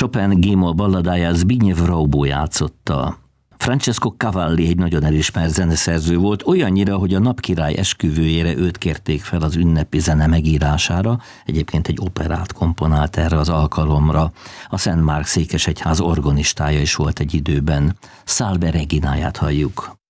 Chopin G-moll balladáját Zbigniew Raubó játszotta. Francesco Cavalli egy nagyon elismert zeneszerző volt, olyannyira, hogy a napkirály esküvőjére őt kérték fel az ünnepi zene megírására, egyébként egy operát komponált erre az alkalomra. A Szent Márk székesegyház organistája is volt egy időben. Salve Regináját halljuk.